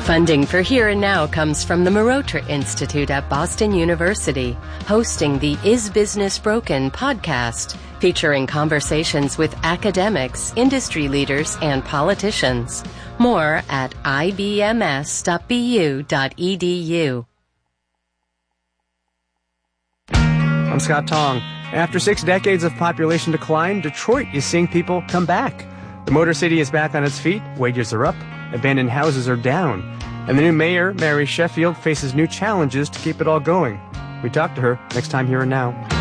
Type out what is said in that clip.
Funding for Here and Now comes from the Marotra Institute at Boston University, hosting the Is Business Broken podcast, featuring conversations with academics, industry leaders, and politicians. More at ibms.bu.edu. I'm Scott Tong. After 6 decades of population decline, Detroit is seeing people come back. The Motor City is back on its feet, wages are up, abandoned houses are down, and the new mayor, Mary Sheffield, faces new challenges to keep it all going. We talk to her next time Here and Now.